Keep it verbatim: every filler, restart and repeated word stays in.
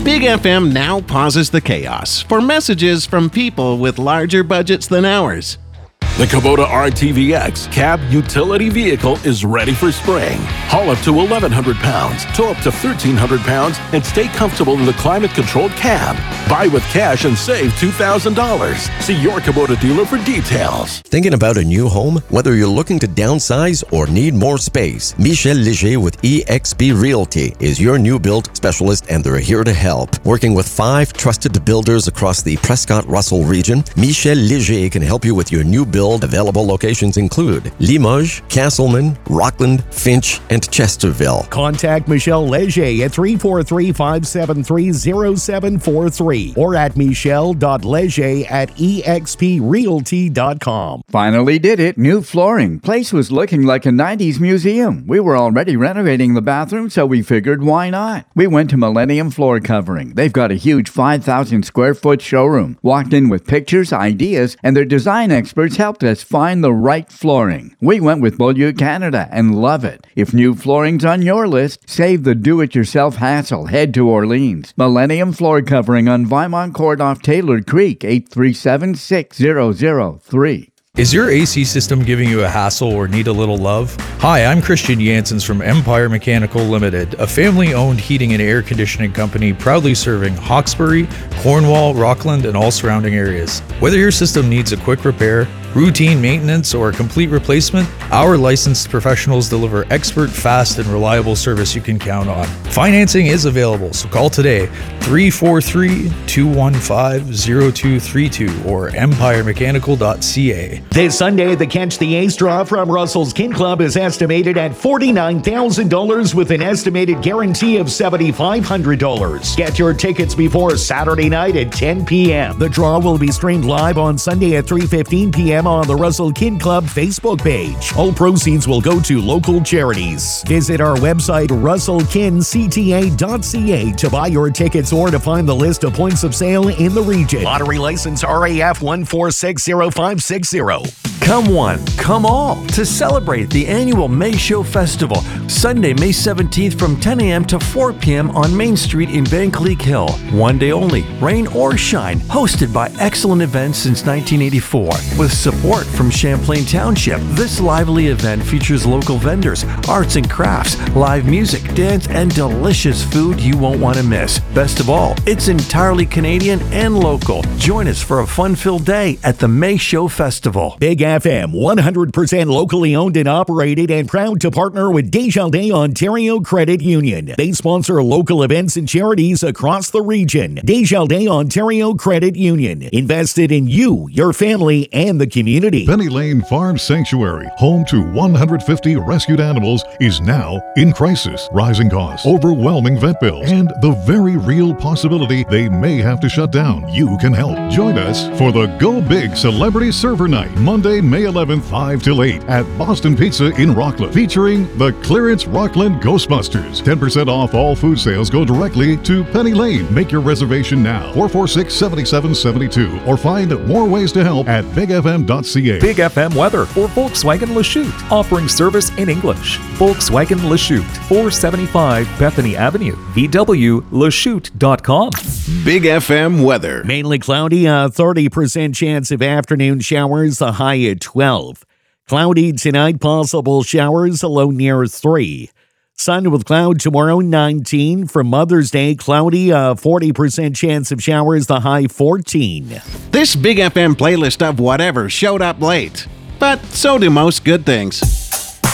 Big F M now pauses the chaos for messages from people with larger budgets than ours. The Kubota R T V X cab utility vehicle is ready for spring. Haul up to eleven hundred pounds, tow up to thirteen hundred pounds, and stay comfortable in the climate-controlled cab. Buy with cash and save two thousand dollars. See your Kubota dealer for details. Thinking about a new home? Whether you're looking to downsize or need more space, Michel Léger with E X P Realty is your new build specialist, and they're here to help. Working with five trusted builders across the Prescott-Russell region, Michel Léger can help you with your new build. Available locations include Limoges, Castleman, Rockland, Finch, and Chesterville. Contact Michel Léger at three four three, five seven three, zero seven four three or at michel dot leger at e x p realty dot com. Finally did it. New flooring. Place was looking like a nineties museum. We were already renovating the bathroom, so we figured why not? We went to Millennium Floor Covering. They've got a huge five thousand square foot showroom. Walked in with pictures, ideas, and their design experts helped us find the right flooring. We went with Beaulieu Canada and love it. If new flooring's on your list, save the do-it-yourself hassle. Head to Orleans. Millennium Floor Covering on Vinemont Court off Taylor Creek, eight three seven, six zero zero three. Is your A C system giving you a hassle or need a little love? Hi, I'm Christian Janssens from Empire Mechanical Limited, a family-owned heating and air conditioning company proudly serving Hawkesbury, Cornwall, Rockland, and all surrounding areas. Whether your system needs a quick repair, routine maintenance, or a complete replacement, our licensed professionals deliver expert, fast, and reliable service you can count on. Financing is available, so call today, three four three, two one five, zero two three two or empire mechanical dot c a. This Sunday, the Catch the Ace draw from Russell's Kin Club is estimated at forty-nine thousand dollars with an estimated guarantee of seven thousand five hundred dollars. Get your tickets before Saturday night at ten p.m. The draw will be streamed live on Sunday at three fifteen p.m. on the Russell Kin Club Facebook page. All proceeds will go to local charities. Visit our website, russell kin c t a dot c a, to buy your tickets or to find the list of points of sale in the region. Lottery license R A F one four six zero five six zero. Come one, come all to celebrate the annual May Show Festival, Sunday, May seventeenth from ten a.m. to four p.m. on Main Street in Vankleek Hill. One day only, rain or shine, hosted by excellent events since nineteen eighty-four. With support from Champlain Township, this lively event features local vendors, arts and crafts, live music, dance, and delicious food you won't want to miss. Best of all, it's entirely Canadian and local. Join us for a fun-filled day at the May Show Festival. Big F M, one hundred percent locally owned and operated, and proud to partner with Desjardins Ontario Credit Union. They sponsor local events and charities across the region. Desjardins Ontario Credit Union, invested in you, your family, and the community. Penny Lane Farm Sanctuary, home to one hundred fifty rescued animals, is now in crisis. Rising costs, overwhelming vet bills, and the very real possibility they may have to shut down. You can help. Join us for the Go Big Celebrity Server Night, Monday, May eleventh, five till eight at Boston Pizza in Rockland, featuring the Clearance Rockland Ghostbusters. ten percent off all food sales go directly to Penny Lane. Make your reservation now, four four six, seven seven seven two, or find more ways to help at big f m dot c a. Big F M weather for Volkswagen Lachute, offering service in English. Volkswagen Lachute, four seventy-five Bethany Avenue, v w lachute dot com. Big F M weather. Mainly cloudy, a thirty percent chance of afternoon showers, the high at twelve. Cloudy tonight, possible showers, a low near three. Sun with cloud tomorrow, nineteen. For Mother's Day, cloudy, a forty percent chance of showers, the high fourteen. This Big F M playlist of whatever showed up late, but so do most good things.